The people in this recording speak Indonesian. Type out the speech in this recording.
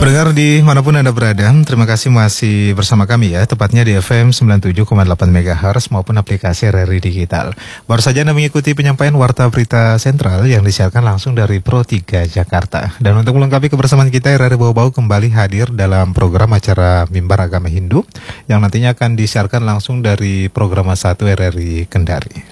Pendengar di manapun Anda berada, terima kasih masih bersama kami ya, tepatnya di FM 97,8 MHz maupun aplikasi RRI Digital. Baru saja Anda mengikuti penyampaian Warta Berita Sentral yang disiarkan langsung dari Pro 3 Jakarta. Dan untuk melengkapi kebersamaan kita, RRI Bau-Bau kembali hadir dalam program acara Mimbar Agama Hindu yang nantinya akan disiarkan langsung dari program 1 RRI Kendari.